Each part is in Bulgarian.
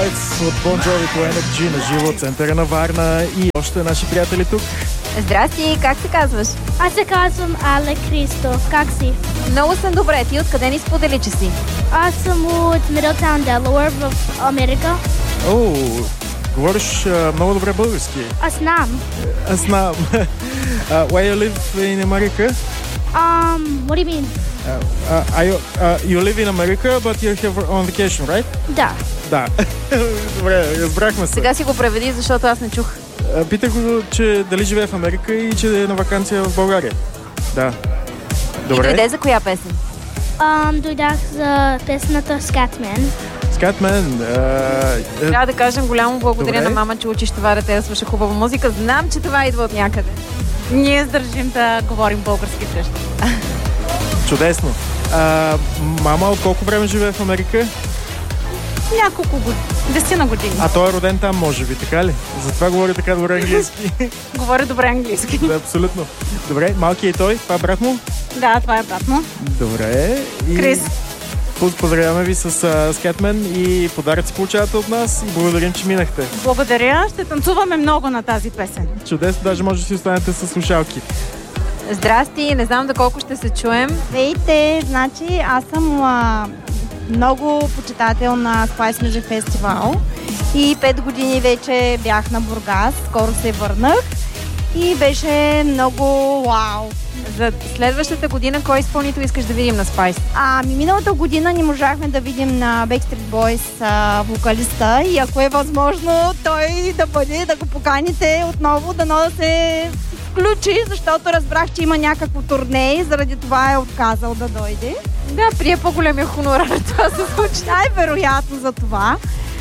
От Bon Jovi по Energy на живо, центъра на Варна и още наши приятели тук. Здрасти, как се казваш? Аз се казвам Але Кристо. Как си? Много съм добре. Ти откъде ни сподели, че си? Аз съм от Мидлтаун, Делауър в Америка. О, говориш много добре български. Аз знам. Аз знам. Where you live in America? What do you mean? You live in America, but you're here on vacation, right? Да. Да. Добре, разбрахме се. Сега си го преведи, защото аз не чух. Питах го, че дали живее в Америка и че е на ваканция в България. Да. Добре. И дойде за коя песен? Дойдах за песната Scatman. Scatman. Трябва да кажем голямо благодаря Добре. на мама, че учиш това дете да слуша хубава музика. Знам, че това идва от някъде. Ние държим да говорим български също. Чудесно. Мама, от колко време живее в Америка? Няколко години. 10 години. А той е роден там, може би, така ли? Затова говори така добре английски. Говори добре английски. Да, абсолютно. Добре, малкият и той, това е брат му? Да, това е брат му. Добре. И Крис. Поздравяваме ви с Scatman и подаръци получавате от нас и благодарим, че минахте. Благодаря. Ще танцуваме много на тази песен. Чудесно, даже може да си останете с слушалки. Здрасти, не знам доколко ще се чуем. Здравейте, значи аз съм много почитател на Spice Music Festival и 5 години вече бях на Бургас, скоро се върнах и беше много вау. За следващата година кой изпълнител искаш да видим на Spice? Миналата година не можахме да видим на Backstreet Boys вокалиста и ако е възможно той да бъде, да го поканите отново, дано да се включи, защото разбрах, че има някакво турне и заради това е отказал да дойде. Да, прие по-големия хонорар, това се случи. Най-вероятно за това.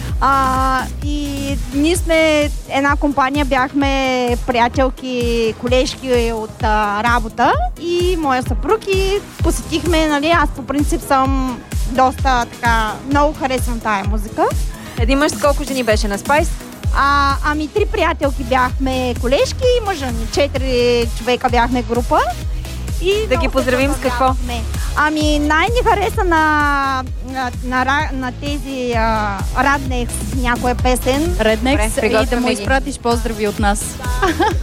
И ние сме една компания, бяхме приятелки, колежки от работа и моя съпруг и посетихме, нали, аз по принцип съм доста така, много харесвам тая музика. Един мъж с колко жени беше на Spice? 3 приятелки бяхме колежки и мъжа ни, 4 човека бяхме група. И да ги поздравим с какво? Най-ни хареса на тези Раднекс някоя песен. Реднекс и да му приготвяме ги. изпратиш поздрави от нас.